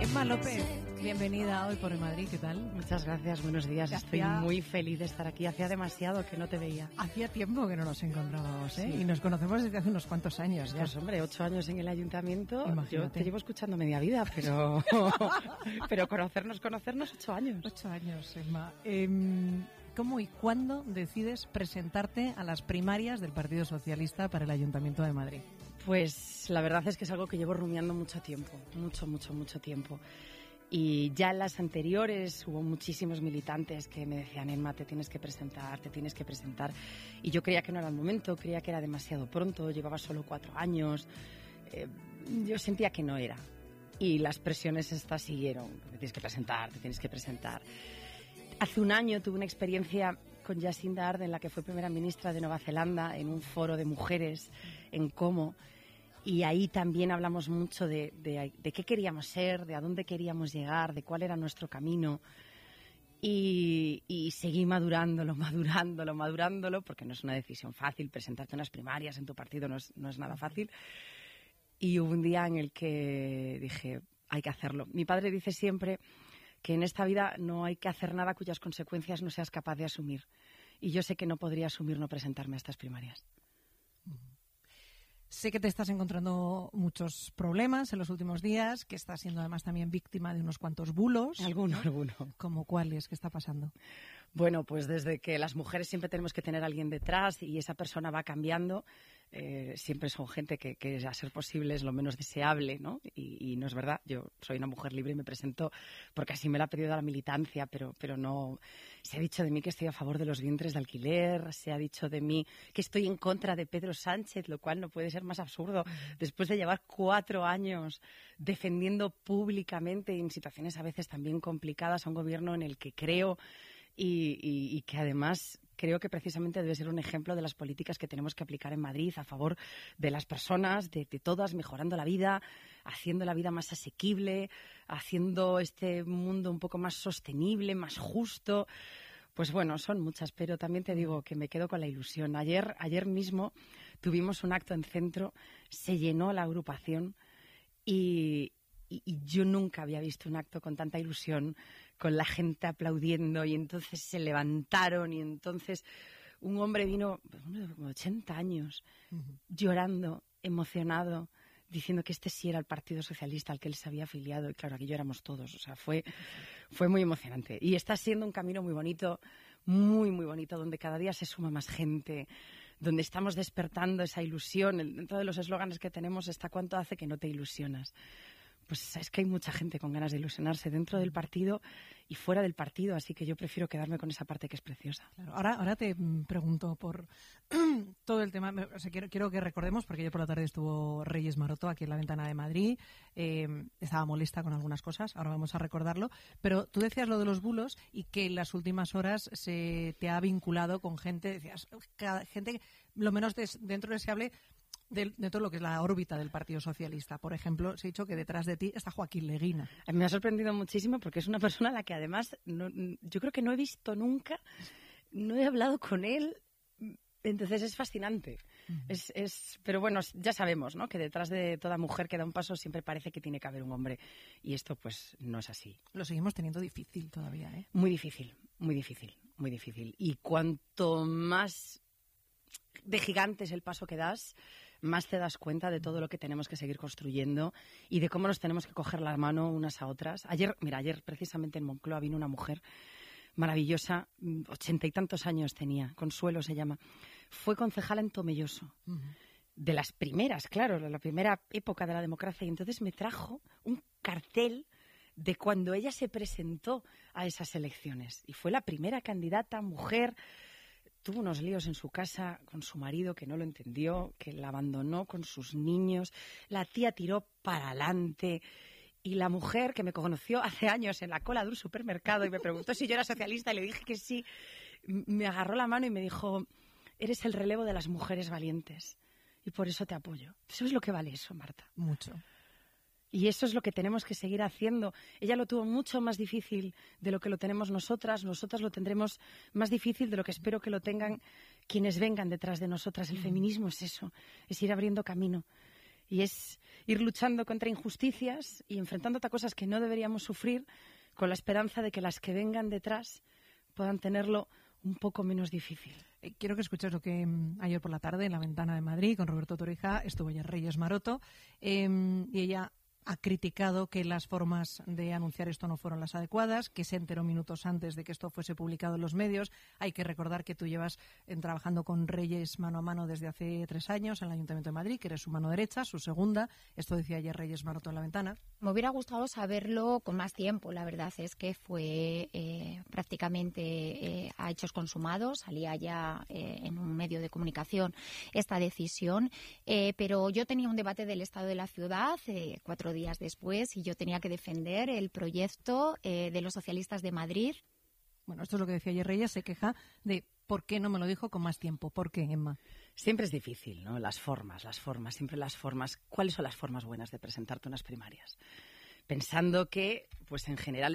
Gemma López, bienvenida hoy por Madrid, ¿qué tal? Muchas gracias, buenos días. Estoy muy feliz de estar aquí. Hacía demasiado que no te veía. Hacía tiempo que no nos encontrábamos, ¿eh? Sí. Y nos conocemos desde hace unos cuantos años ya. Pues hombre, 8 años en el ayuntamiento. Imagínate. Yo te llevo escuchando media vida, pero pero conocernos 8 años. 8 años, Gemma. ¿Cómo y cuándo decides presentarte a las primarias del Partido Socialista para el Ayuntamiento de Madrid? Pues la verdad es que es algo que llevo rumiando mucho tiempo, mucho tiempo. Y ya en las anteriores hubo muchísimos militantes que me decían, Emma, te tienes que presentar. Y yo creía que no era el momento, creía que era demasiado pronto, llevaba solo 4 años. Yo sentía que no era. Y las presiones estas siguieron, te tienes que presentar. Hace un año tuve una experiencia con Jacinda Ardern, en la que fue primera ministra de Nueva Zelanda, en un foro de mujeres en Como. Y ahí también hablamos mucho de qué queríamos ser, de a dónde queríamos llegar, de cuál era nuestro camino. Y seguí madurándolo, porque no es una decisión fácil. Presentarte unas primarias en tu partido no es nada fácil. Y hubo un día en el que dije, hay que hacerlo. Mi padre dice siempre que en esta vida no hay que hacer nada cuyas consecuencias no seas capaz de asumir. Y yo sé que no podría asumir no presentarme a estas primarias. Sé que te estás encontrando muchos problemas en los últimos días, que estás siendo además también víctima de unos cuantos bulos. Alguno. ¿Cómo cuáles? ¿Qué está pasando? Bueno, pues desde que las mujeres siempre tenemos que tener a alguien detrás y esa persona va cambiando, siempre son gente que a ser posible es lo menos deseable, ¿no? Y no es verdad. Yo soy una mujer libre y me presento porque así me lo ha pedido la militancia, pero no. Se ha dicho de mí que estoy a favor de los vientres de alquiler, se ha dicho de mí que estoy en contra de Pedro Sánchez, lo cual no puede ser más absurdo. Después de llevar 4 años defendiendo públicamente en situaciones a veces también complicadas a un gobierno en el que creo y que además creo que precisamente debe ser un ejemplo de las políticas que tenemos que aplicar en Madrid a favor de las personas, de todas, mejorando la vida, haciendo la vida más asequible, haciendo este mundo un poco más sostenible, más justo. Pues bueno, son muchas, pero también te digo que me quedo con la ilusión. Ayer mismo tuvimos un acto en Centro, se llenó la agrupación y yo nunca había visto un acto con tanta ilusión, con la gente aplaudiendo, y entonces se levantaron, y entonces un hombre vino, como 80 años, llorando, emocionado, diciendo que este sí era el Partido Socialista al que él se había afiliado, y claro, aquí éramos todos, o sea, fue muy emocionante. Y está siendo un camino muy bonito, muy bonito, donde cada día se suma más gente, donde estamos despertando esa ilusión. Dentro de los eslóganes que tenemos está ¿cuánto hace que no te ilusionas? Pues es que hay mucha gente con ganas de ilusionarse dentro del partido y fuera del partido, así que yo prefiero quedarme con esa parte que es preciosa. Claro, ahora te pregunto por todo el tema. O sea, quiero que recordemos, porque ayer por la tarde estuvo Reyes Maroto aquí en la Ventana de Madrid. Estaba molesta con algunas cosas, ahora vamos a recordarlo. Pero tú decías lo de los bulos y que en las últimas horas se te ha vinculado con gente, decías, gente lo menos dentro deseable de todo lo que es la órbita del Partido Socialista. Por ejemplo, se ha dicho que detrás de ti está Joaquín Leguina. Me ha sorprendido muchísimo porque es una persona a la que además yo creo que no he visto nunca, no he hablado con él, entonces es fascinante. Pero bueno, ya sabemos, ¿no?, que detrás de toda mujer que da un paso siempre parece que tiene que haber un hombre, y esto pues no es así. Lo seguimos teniendo difícil todavía, ¿eh? Muy difícil. Y cuanto más de gigante es el paso que das, más te das cuenta de todo lo que tenemos que seguir construyendo y de cómo nos tenemos que coger la mano unas a otras. Ayer precisamente en Moncloa vino una mujer maravillosa, 80 y tantos años tenía, Consuelo se llama, fue concejala en Tomelloso, de las primeras, claro, la primera época de la democracia, y entonces me trajo un cartel de cuando ella se presentó a esas elecciones y fue la primera candidata mujer. Tuvo unos líos en su casa con su marido que no lo entendió, que la abandonó con sus niños. La tía tiró para adelante. Y la mujer que me conoció hace años en la cola de un supermercado y me preguntó si yo era socialista y le dije que sí, me agarró la mano y me dijo, eres el relevo de las mujeres valientes y por eso te apoyo. ¿Eso es lo que vale eso, Marta? Mucho. Y eso es lo que tenemos que seguir haciendo. Ella lo tuvo mucho más difícil de lo que lo tenemos nosotras. Nosotras lo tendremos más difícil de lo que espero que lo tengan quienes vengan detrás de nosotras. El feminismo es eso, es ir abriendo camino. Y es ir luchando contra injusticias y enfrentándote a cosas que no deberíamos sufrir con la esperanza de que las que vengan detrás puedan tenerlo un poco menos difícil. Quiero que escuches lo que ayer por la tarde en La Ventana de Madrid con Roberto Torija estuvo ayer Reyes Maroto y ella ha criticado que las formas de anunciar esto no fueron las adecuadas, que se enteró minutos antes de que esto fuese publicado en los medios. Hay que recordar que tú llevas trabajando con Reyes mano a mano desde hace 3 años en el Ayuntamiento de Madrid, que eres su mano derecha, su segunda. Esto decía ayer Reyes Maroto en La Ventana. Me hubiera gustado saberlo con más tiempo. La verdad es que fue prácticamente a hechos consumados. Salía ya en un medio de comunicación esta decisión. Pero yo tenía un debate del estado de la ciudad 4 días después y yo tenía que defender el proyecto de los socialistas de Madrid. Bueno, esto es lo que decía ayer Reyes. Se queja de por qué no me lo dijo con más tiempo. ¿Por qué, Emma? Siempre es difícil, ¿no? Las formas, siempre las formas. ¿Cuáles son las formas buenas de presentarte unas primarias? Pensando que, pues en general,